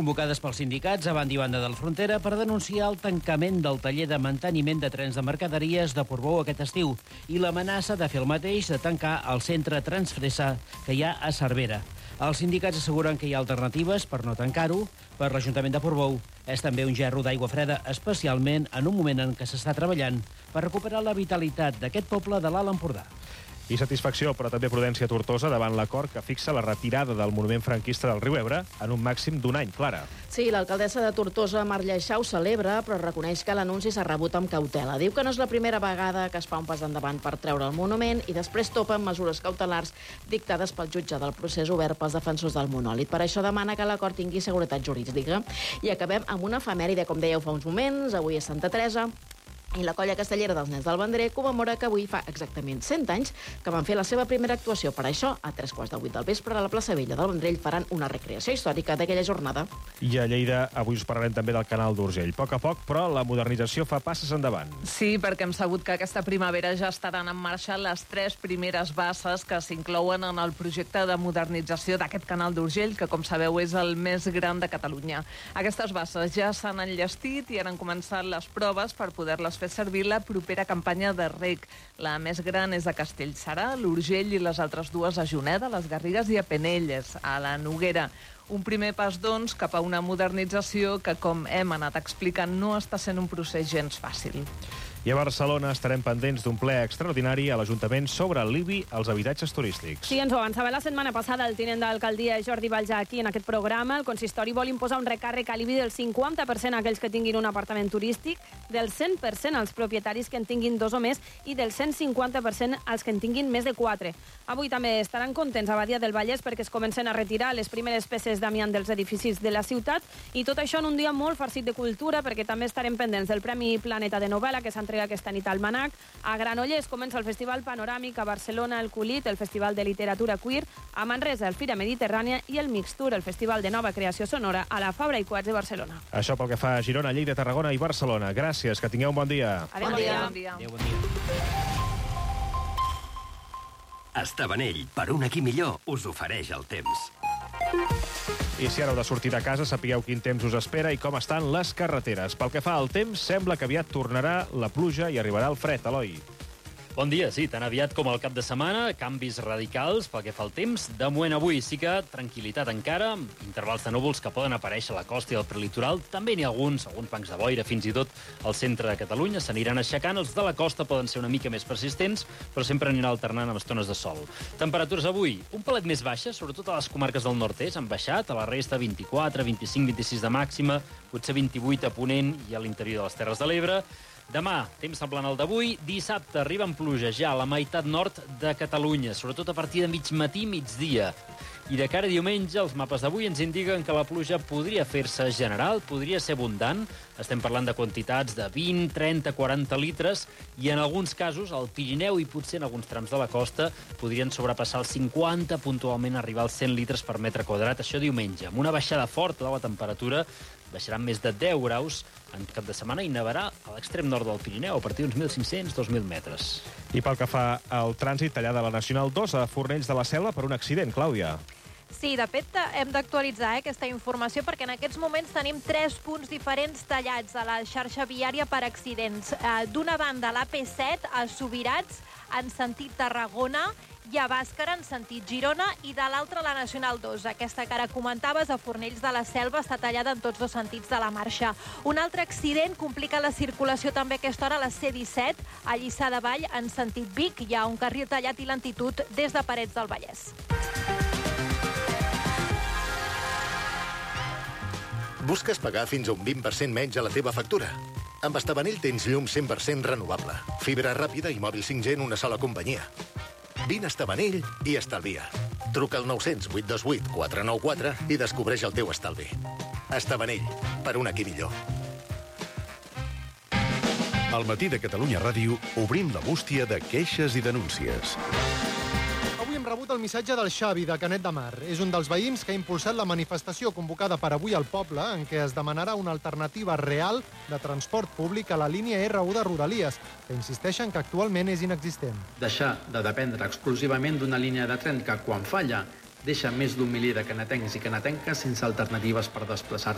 convocades pels sindicats a banda i banda de la frontera per denunciar el tancament del taller de manteniment de trens de mercaderies de Portbou aquest estiu i l'amenaça de fer el mateix de tancar el centre Transfresa que hi ha a Cervera. Els sindicats asseguren que hi ha alternatives per no tancar-ho. Per l'Ajuntament de Portbou és també un gerro d'aigua freda, especialment en un moment en què s'està treballant per recuperar la vitalitat d'aquest poble de l'Alt Empordà. I satisfacció, però també prudència a Tortosa davant l'acord que fixa la retirada del monument franquista del riu Ebre en un màxim d'un any, Clara. Sí, l'alcaldessa de Tortosa, Mar Lleixà, ho celebra, però reconeix que l'anunci s'ha rebut amb cautela. Diu que no és la primera vegada que es fa un pas endavant per treure el monument i després topa amb mesures cautelars dictades pel jutge del procés obert pels defensors del monòlit. Per això demana que l'acord tingui seguretat jurídica. I acabem amb una efemèride, com dèieu fa uns moments. Avui és Santa Teresa. I la colla castellera dels Nens del Vendrer commemora que avui fa exactament 100 anys que van fer la seva primera actuació. Per això, a 3:15 del vespre, a la plaça Vella del Vendrell faran una recreació històrica d'aquella jornada. I a Lleida avui us parlarem també del canal d'Urgell. A poc, però, la modernització fa passes endavant. Sí, perquè hem sabut que aquesta primavera ja estaran en marxa les 3 primeres basses que s'inclouen en el projecte de modernització d'aquest canal d'Urgell, que, com sabeu, és el més gran de Catalunya. Aquestes basses ja s'han enllestit i han començat les proves per poder-les fer servir la propera campanya de reg. La més gran és a Castellserà, l'Urgell i les altres dues a Juneda, les Garrigues i a Penelles, a la Noguera. Un primer pas, doncs, cap a una modernització que, com hem anat explicant, no està sent un procés gens fàcil. I a Barcelona estarem pendents d'un ple extraordinari a l'Ajuntament sobre l'IBI als habitatges turístics. Sí, ens ho avançava la setmana passada el tinent d'alcaldia Jordi Valjà aquí en aquest programa. El consistori vol imposar un recàrrec a l'IBI del 50% a aquells que tinguin un apartament turístic, del 100% als propietaris que en tinguin 2 o més i del 150% als que en tinguin més de 4. Avui també estaran contents a Badia del Vallès perquè es comencen a retirar les primeres peces d'amiant dels edificis de la ciutat i tot això en un dia molt farcit de cultura perquè també estarem pendents del Premi Planeta de Novel·la que s'entrega aquesta nit al Manac. A Granollers comença el Festival Panoràmic, a Barcelona el Culit, el Festival de Literatura Queer, a Manresa el Fira Mediterrània i el Mixtur, el Festival de Nova Creació Sonora a la Fabra i Coats de Barcelona. Això pel que fa a Girona, Lleida, Tarragona i Barcelona. Gràcies, que tingueu un bon dia. Adéu, Bon dia. Adéu, bon dia. Estavanell, per un aquí millor, us ofereix el temps. I si ara heu de sortir de casa, sapigueu quin temps us espera i com estan les carreteres. Pel que fa al temps, sembla que aviat tornarà la pluja i arribarà el fred, Eloi. Bon dia, sí, tan aviat com el cap de setmana, canvis radicals pel que fa al temps. De moment avui sí que tranquil·litat encara, intervals de núvols que poden aparèixer a la costa i al prelitoral. També n'hi ha alguns bancs de boira, fins i tot al centre de Catalunya. S'aniran aixecant, els de la costa poden ser una mica més persistents, però sempre anirà alternant amb estones de sol. Temperatures avui, un palet més baixes, sobretot a les comarques del nord-est, han baixat, a la resta 24, 25, 26 de màxima, potser 28 a Ponent i a l'interior de les Terres de l'Ebre. Demà, temps semblant al d'avui. Dissabte arriba amb pluja ja a la meitat nord de Catalunya, sobretot a partir de mig matí, migdia. I de cara a diumenge, els mapes d'avui ens indiquen que la pluja podria fer-se general, podria ser abundant. Estem parlant de quantitats de 20, 30, 40 litres i en alguns casos al Pirineu i potser en alguns trams de la costa podrien sobrepassar els 50, puntualment arribar als 100 litres per metre quadrat. Això diumenge, amb una baixada forta de la temperatura, baixaran més de 10 graus en cap de setmana i nevarà a l'extrem nord del Pirineu a partir d'uns 1.500-2.000 metres. I pel que fa al trànsit, tallada la Nacional 2 a Fornells de la Selva per un accident, Clàudia. Sí, de fet, hem d'actualitzar aquesta informació perquè en aquests moments tenim 3 punts diferents tallats a la xarxa viària per accidents. D'una banda, l'AP7 a Subirats, en sentit Tarragona, i a Bàscara, en sentit Girona, i de l'altra la Nacional 2. Aquesta que ara comentaves, a Fornells de la Selva, està tallada en tots 2 sentits de la marxa. Un altre accident complica la circulació també a aquesta hora a la C-17, a Lliçà de Vall, en sentit Vic. Hi ha un carril tallat i lentitud des de Parets del Vallès. Busques pagar fins a un 20% menys a la teva factura? Amb Estavanell tens llum 100% renovable, fibra ràpida i mòbil 5G en una sola companyia. Vine a Estavanell i estalvia. Truca al 900 828 494 i descobreix el teu estalvi. Estavanell, per un aquí millor. Al matí de Catalunya Ràdio obrim la bústia de queixes i denúncies. Avui hem rebut el missatge del Xavi, de Canet de Mar. És un dels veïns que ha impulsat la manifestació convocada per avui al poble, en què es demanarà una alternativa real de transport públic a la línia R1 de Rodalies, que insisteixen que actualment és inexistent. Deixar de dependre exclusivament d'una línia de tren que, quan falla, deixa més d'un miler de canetencs i canetenques sense alternatives per desplaçar-se.